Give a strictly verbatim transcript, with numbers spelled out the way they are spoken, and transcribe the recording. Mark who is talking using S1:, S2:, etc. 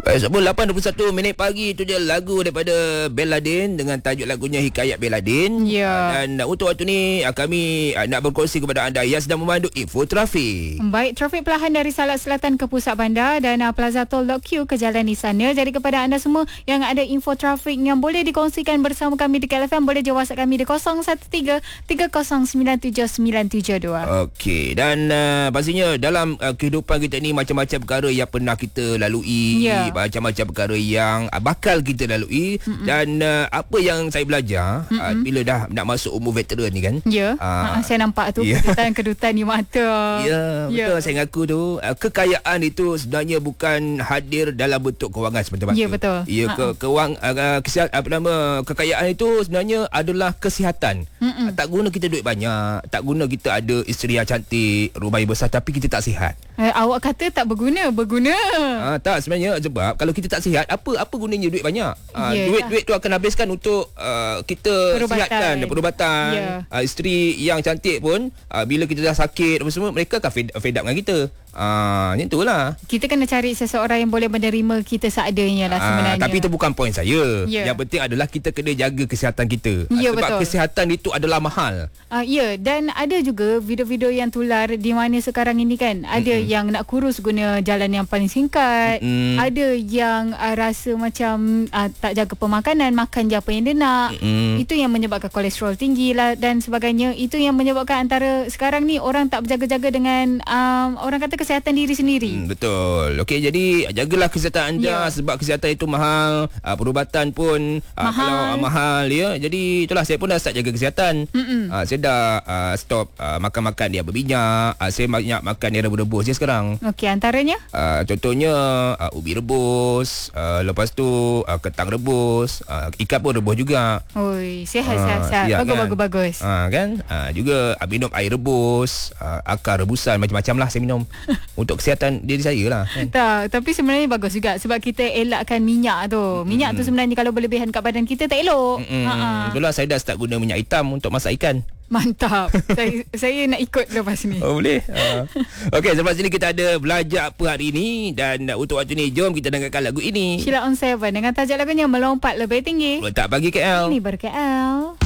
S1: Baik, sebelum lapan dua puluh satu minit pagi tu dia lagu daripada Beladin dengan tajuk lagunya Hikayat Beladin.
S2: Ya.
S1: Dan untuk waktu ni kami nak berkongsi kepada anda yang sedang memandu info trafik.
S2: Baik, trafik perlahan dari Salak Selatan ke pusat bandar dan uh, Plaza Tol Lok Q ke jalan di sana. Jadi kepada anda semua yang ada info trafik yang boleh dikongsikan bersama kami di K L F M, boleh je WhatsApp kami di kosong satu tiga tiga kosong sembilan tujuh sembilan tujuh dua.
S1: Okey, dan uh, pastinya dalam uh, kehidupan kita ni macam-macam perkara yang pernah kita lalui.
S2: Ya.
S1: Macam-macam perkara yang uh, bakal kita lalui. Mm-mm. Dan uh, apa yang saya belajar uh, bila dah nak masuk umur veteran ni kan.
S2: Ya,
S1: uh,
S2: uh, saya nampak tu
S1: yeah.
S2: kedutan-kedutan di mata.
S1: Ya, betul. Ya. Saya ngaku tu uh, kekayaan itu sebenarnya bukan hadir dalam bentuk kewangan semata-mata.
S2: Ya, betul.
S1: Ya, ke, kewang uh, kesihat, apa nama kekayaan itu sebenarnya adalah kesihatan. Uh, tak guna kita duit banyak, tak guna kita ada isteri yang cantik, rumah yang besar tapi kita tak sihat.
S2: Eh, awak kata tak berguna, berguna.
S1: Ah, tak, sebenarnya sebab kalau kita tak sihat, apa apa gunanya duit banyak? Ah,
S2: yeah.
S1: Duit-duit tu akan habiskan untuk uh, kita
S2: perubatan.
S1: sihatkan dan perubatan.
S2: Yeah.
S1: Ah, isteri yang cantik pun ah, bila kita dah sakit apa semua, mereka akan fed, fed up dengan kita. Ah, macam itulah.
S2: Kita kena cari seseorang yang boleh menerima kita seadanya lah sebenarnya.
S1: Ah, tapi itu bukan poin saya.
S2: Yeah.
S1: Yang penting adalah kita kena jaga kesihatan kita.
S2: Ya,
S1: sebab
S2: betul.
S1: kesihatan itu adalah mahal.
S2: Uh, ya, dan ada juga video-video yang tular di mana sekarang ini kan ada Mm-mm. yang nak kurus guna jalan yang paling singkat. Mm-mm. Ada yang uh, rasa macam uh, tak jaga pemakanan, makan je apa yang dia nak. Mm-mm. Itu yang menyebabkan kolesterol tinggi lah dan sebagainya. Itu yang menyebabkan antara sekarang ni orang tak berjaga-jaga dengan um, orang kata kesihatan diri sendiri.
S1: Hmm, betul. Okey, jadi jagalah kesihatan anda. Yeah. Sebab kesihatan itu mahal. Uh, perubatan pun uh,
S2: mahal.
S1: Kalau uh, mahal ya. Jadi itulah saya pun dah start jaga kesihatan. Uh, saya dah uh, stop uh, makan-makan yang berminyak. Uh, saya banyak makan yang rebus-rebus je sekarang.
S2: Okey, antaranya?
S1: Uh, contohnya uh, ubi rebus, uh, lepas tu uh, ketang rebus, uh, ikan pun rebus juga.
S2: Oi, sihat sihat sihat. Bagus
S1: kan?
S2: bagus bagus.
S1: Uh, kan? Uh, juga uh, minum air rebus, uh, akar rebusan macam-macam lah saya minum. Untuk kesihatan diri saya lah kan?
S2: Tak, tapi sebenarnya bagus juga sebab kita elakkan minyak tu. Minyak mm. tu sebenarnya kalau berlebihan kat badan kita tak elok.
S1: Ha. Itulah saya dah start guna minyak hitam untuk masak ikan.
S2: Mantap. saya, saya nak ikut lepas ni.
S1: Oh, boleh. Uh. Okey, selepas ini kita ada belajar apa hari ini dan untuk waktu ni jom kita dengarkan lagu ini.
S2: Sheila on seven dengan tajuk lagunya Melompat Lebih Tinggi.
S1: Letak pagi K L.
S2: Ini ber K L.